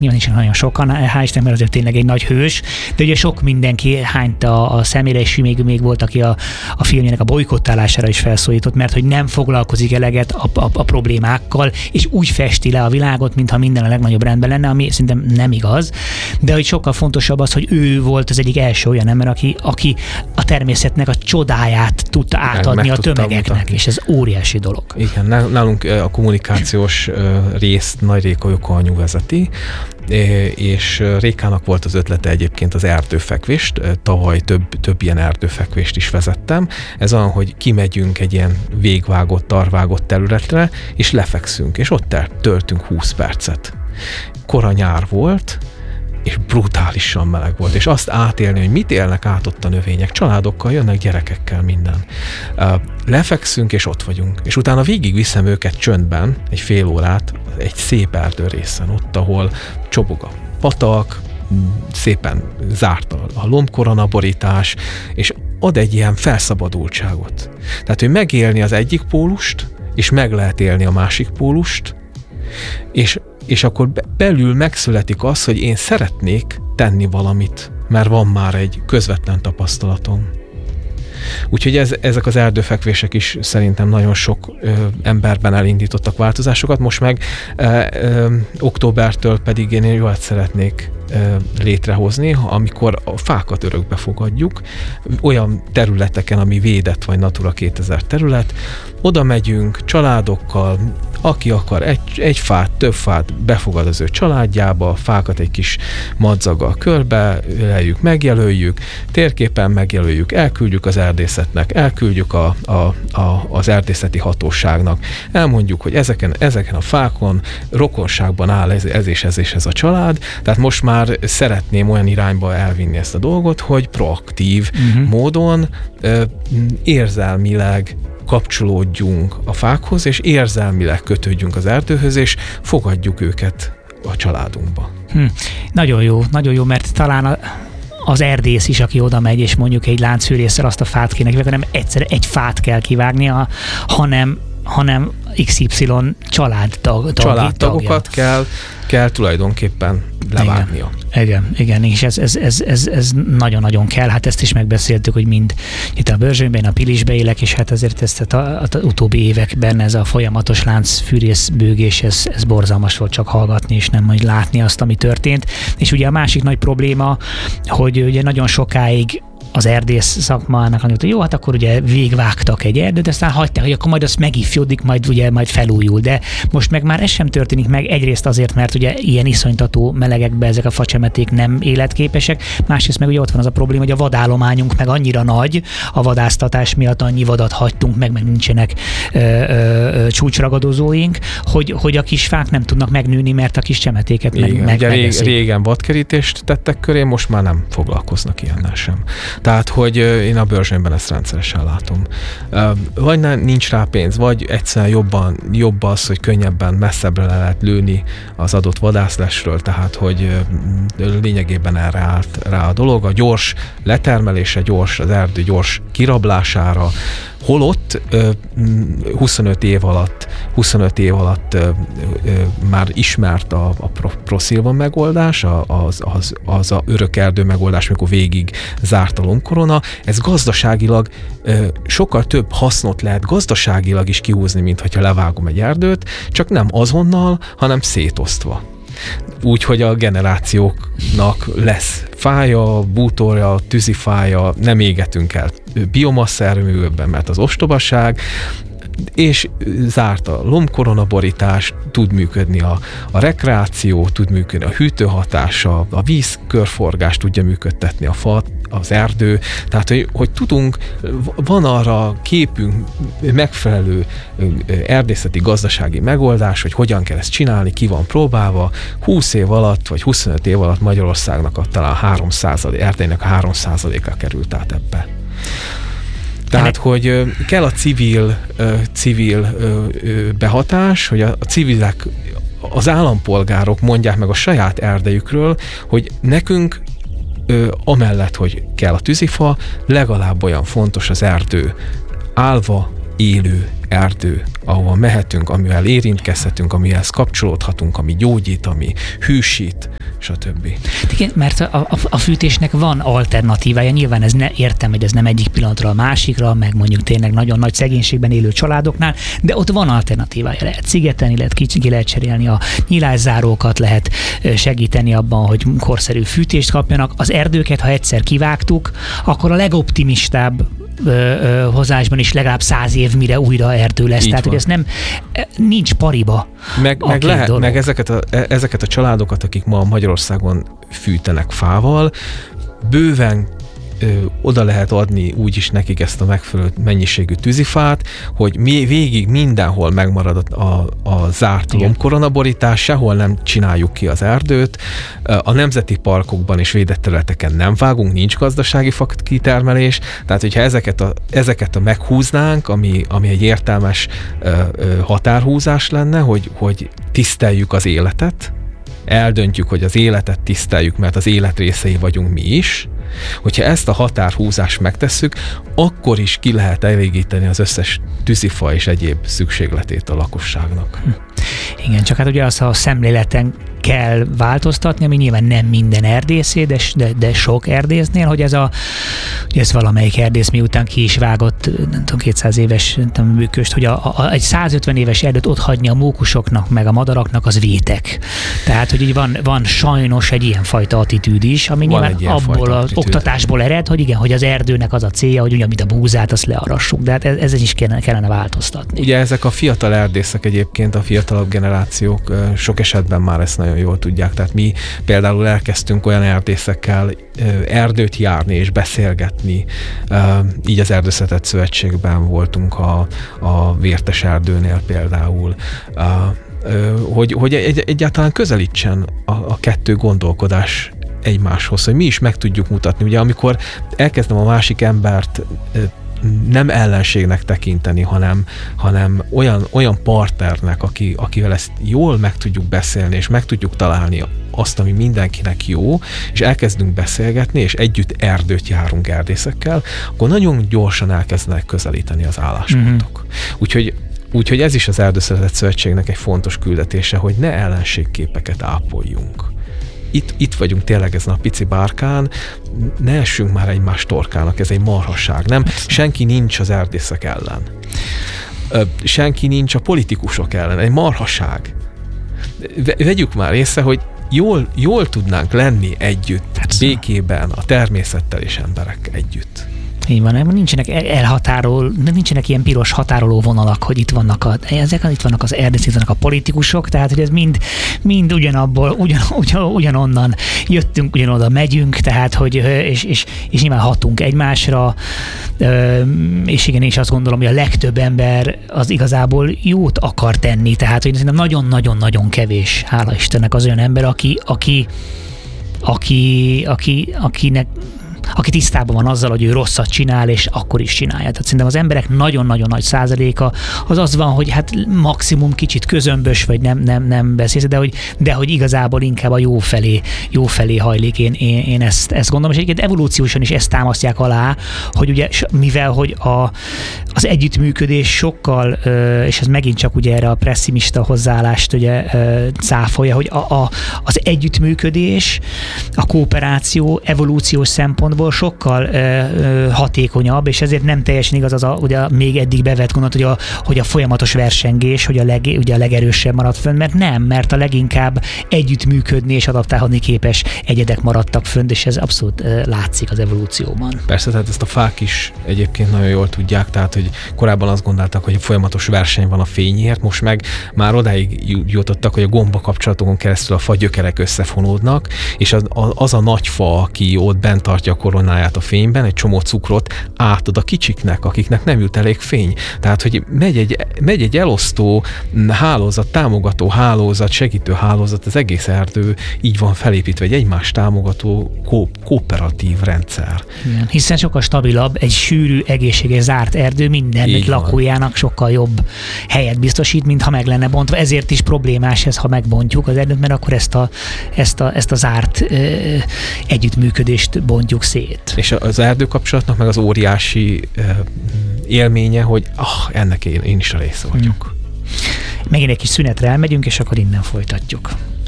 nyilván nincsen nagyon sokan, hál' Isten, mert azért tényleg egy nagy hős, de ugye sok mindenki hányta a szemére, és még volt, aki a filmjének a bolykottálására is felszólított, mert hogy nem foglalkozik eleget a problémákkal, és úgy festi le a világot, mintha minden a legnagyobb rendben lenne, ami szerintem nem igaz, de hogy sokkal fontosabb az, hogy ő volt az egyik első olyan ember, aki a természetnek a csodáját tudta átadni a tömegeknek, és ez óriási dolog. Igen, nálunk a kommunikációs részt Nagy Réka Joko-anyu vezeti, és Rékának volt az ötlete egyébként az erdőfekvést, tavaly több ilyen erdőfekvést is vezettem. Ez olyan, hogy kimegyünk egy ilyen végvágott, tarvágott területre, és lefekszünk, és ott töltünk 20 percet. Kora nyár volt, és brutálisan meleg volt, és azt átélni, hogy mit élnek át ott a növények, családokkal jönnek, gyerekekkel, minden. Lefekszünk, és ott vagyunk. És utána végig viszem őket csöndben, egy fél órát, egy szép erdő részen, ott, ahol csobog a patak, szépen zárt a lombkoronaborítás, és ad egy ilyen felszabadultságot. Tehát, hogy megélni az egyik pólust, és meg lehet élni a másik pólust, és akkor belül megszületik az, hogy én szeretnék tenni valamit, mert van már egy közvetlen tapasztalatom. Úgyhogy ezek az erdőfekvések is szerintem nagyon sok emberben elindítottak változásokat. Most meg októbertől pedig én jót szeretnék létrehozni, amikor a fákat örökbe fogadjuk, olyan területeken, ami védett vagy Natura 2000 terület, oda megyünk családokkal, aki akar egy fát, több fát befogad az ő családjába, fákat egy kis madzaggal körbe leljük, megjelöljük, térképen megjelöljük, elküldjük az erdészetnek, elküldjük az erdészeti hatóságnak, elmondjuk, hogy ezeken a fákon rokonságban áll ez és ez a család, tehát most már szeretném olyan irányba elvinni ezt a dolgot, hogy proaktív módon érzelmileg kapcsolódjunk a fákhoz, és érzelmileg kötődjünk az erdőhöz, és fogadjuk őket a családunkba. Nagyon jó, mert talán az erdész is, aki oda megy, és mondjuk egy láncfűrésszel azt a fát kéne kivágni, nem egyszerre egy fát kell kivágnia, hanem XY családtagokat kell tulajdonképpen levágnia. Igen, és ez nagyon-nagyon kell. Hát ezt is megbeszéltük, hogy mind itt a Börzsönyben, a Pilisbe élek, és hát azért ezt az utóbbi években ez a folyamatos láncfűrészbőgés, ez borzalmas volt csak hallgatni, és nem majd látni azt, ami történt. És ugye a másik nagy probléma, hogy ugye nagyon sokáig az erdész szakmának mondta, jó, hát akkor ugye végvágtak egy erdőt, aztán hagyták, hogy akkor majd az megifjódik, majd felújul. De most meg már ez sem történik meg, egyrészt azért, mert ugye ilyen iszonytató melegekben ezek a facsemeték nem életképesek, másrészt meg ugye ott van az a probléma, hogy a vadállományunk meg annyira nagy, a vadásztatás miatt annyi vadat hagytunk meg nincsenek csúcsragadozóink, hogy a kis fák nem tudnak megnőni, mert a kis csemetéket megeszik. Régen vadkerítést tettek köré, most már nem foglalkoznak ilyennel sem. Tehát, hogy én a Börzsönyben ezt rendszeresen látom. Vagy nincs rá pénz, vagy egyszerűen jobb az, hogy könnyebben, messzebbre le lehet lőni az adott vadászlesről, tehát, hogy lényegében erre állt rá a dolog, a gyors letermelése, az erdő gyors kirablására, holott 25 év alatt már ismert a ProSilva megoldás, az a örök erdő megoldás, mikor végig zárt a lombkorona. Ez gazdaságilag sokkal több hasznot lehet gazdaságilag is kihúzni, mint hogyha levágom egy erdőt, csak nem azonnal, hanem szétosztva. Úgy, hogy a generációknak lesz fája, bútorja, tűzifája, nem égetünk el biomassza erőművekben, mert az ostobaság, és zárt a lombkoronaborítás, tud működni a rekreáció, tud működni a hűtőhatása, a vízkörforgás tudja működtetni a fa, az erdő, tehát hogy tudunk, van arra képünk megfelelő erdészeti gazdasági megoldás, hogy hogyan kell ezt csinálni, ki van próbálva, 20 év alatt, vagy 25 év alatt Magyarországnak talán 3%, erdélynek a 3%-a került át ebbe. Tehát, hogy kell a civil behatás, hogy a civilek, az állampolgárok mondják meg a saját erdejükről, hogy nekünk amellett, hogy kell a tűzifa, legalább olyan fontos az erdő állva élő erdő, ahova mehetünk, amivel érintkezhetünk, amihez kapcsolódhatunk, ami gyógyít, ami hűsít, stb. Igen, mert a fűtésnek van alternatívája, nyilván értem, hogy ez nem egyik pillanatra a másikra, meg mondjuk tényleg nagyon nagy szegénységben élő családoknál, de ott van alternatívája. Lehet szigetelni, ki lehet cserélni a nyilászárókat, lehet segíteni abban, hogy korszerű fűtést kapjanak. Az erdőket, ha egyszer kivágtuk, akkor a legoptimistább hozásban is legalább 100 év, mire újra erdő lesz. Így tehát, van. Hogy ez nem, nincs pariba. Meg ezeket a családokat, akik ma Magyarországon fűtenek fával, bőven oda lehet adni úgyis nekik ezt a megfelelő mennyiségű tűzifát, hogy végig mindenhol megmarad a zárt lombkoronaborítás, sehol nem csináljuk ki az erdőt, a nemzeti parkokban és védett területeken nem vágunk, nincs gazdasági fakitermelés, tehát hogyha ezeket a meghúznánk, ami egy értelmes határhúzás lenne, hogy tiszteljük az életet, eldöntjük, hogy az életet tiszteljük, mert az élet részei vagyunk mi is. Hogyha ezt a határhúzást megtesszük, akkor is ki lehet elégíteni az összes tűzifa és egyéb szükségletét a lakosságnak. Igen, csak hát ugye az a szemléleten kell változtatni, ami nyilván nem minden erdészé, de sok erdésznél, hogy ez valamelyik erdész miután ki is vágott, nem tudom, 200 éves műköst, hogy egy 150 éves erdőt otthagyni a mókusoknak, meg a madaraknak, az vétek. Tehát, hogy így van sajnos egy ilyenfajta attitűd is, ami nyilván abból az oktatásból ered, hogy igen, hogy az erdőnek az a célja, hogy ugyanúgy a búzát, azt learassuk, de hát ez is kellene változtatni. Ugye ezek a fiatal erdészek egyébként, a fiatalabb generációk sok esetben már ezt nagyon jól tudják. Tehát mi például elkezdtünk olyan erdészekkel erdőt járni és beszélgetni. Így az Erdészetet Szövetségben voltunk a Vértes erdőnél például. Hogy egyáltalán közelítsen a kettő gondolkodás egymáshoz, hogy mi is meg tudjuk mutatni. Ugye amikor elkezdem a másik embert nem ellenségnek tekinteni, hanem olyan partnernek, akivel ezt jól meg tudjuk beszélni, és meg tudjuk találni azt, ami mindenkinek jó, és elkezdünk beszélgetni, és együtt erdőt járunk erdészekkel, akkor nagyon gyorsan elkezdenek közelíteni az álláspontok. Úgyhogy ez is az Erdészetet Szövetségnek egy fontos küldetése, hogy ne ellenségképeket ápoljunk. Itt vagyunk tényleg ezen a pici bárkán, ne essünk már egymás torkának, ez egy marhaság, nem? Senki nincs az erdészek ellen. Senki nincs a politikusok ellen, egy marhaság. Vegyük már észre, hogy jól tudnánk lenni együtt, békében, a természettel és emberek együtt. Így van, nincsenek ilyen piros határoló vonalak, hogy itt vannak az erdészek, itt vannak a politikusok, tehát hogy ez mind ugyanonnan jöttünk, ugyanoda megyünk, tehát hogy és nyilván hatunk egymásra, és igen, és azt gondolom, hogy a legtöbb ember az igazából jót akar tenni, tehát hogy szerintem nagyon-nagyon-nagyon kevés, hála Istennek, az olyan ember, aki tisztában van azzal, hogy ő rosszat csinál, és akkor is csinálja. Tehát szerintem az emberek nagyon-nagyon nagy százaléka az van, hogy hát maximum kicsit közömbös, vagy nem beszélsz, de hogy igazából inkább a jó felé hajlik. Én ezt gondolom, és egyébként evolúciósan is ezt támasztják alá, hogy ugye, mivel hogy az együttműködés sokkal, és ez megint csak ugye erre a presszimista hozzáállást ugye cáfolja, hogy az együttműködés, a kooperáció evolúciós szempontból sokkal hatékonyabb, és ezért nem teljesen igaz ugye még eddig bevett gondolat, hogy a folyamatos versengés, hogy ugye a legerősebb maradt fönn, mert a leginkább együttműködni és adaptálni képes egyedek maradtak fönn, és ez abszolút látszik az evolúcióban. Persze, tehát ezt a fák is egyébként nagyon jól tudják, tehát hogy korábban azt gondoltak, hogy folyamatos verseny van a fényért, most meg már odáig jutottak, hogy a gomba kapcsolatokon keresztül a fagyökerek összefonódnak, és az a nagy fa, aki ott bent tartja a koronáját a fényben, egy csomó cukrot átad a kicsiknek, akiknek nem jut elég fény. Tehát, hogy megy egy elosztó hálózat, támogató hálózat, segítő hálózat, az egész erdő így van felépítve, egy egymást támogató kooperatív rendszer. Igen, hiszen sokkal stabilabb, egy sűrű, egészséges, zárt erdő minden lakójának sokkal jobb helyet biztosít, mint ha meg lenne bontva. Ezért is problémás ez, ha megbontjuk az erdőt, mert akkor ezt a zárt együttműködést bontjuk szét. szét. És az erdőkapcsolatnak meg az óriási élménye, hogy ennek én is a része vagyok. Megint egy kis szünetre elmegyünk, és akkor innen folytatjuk.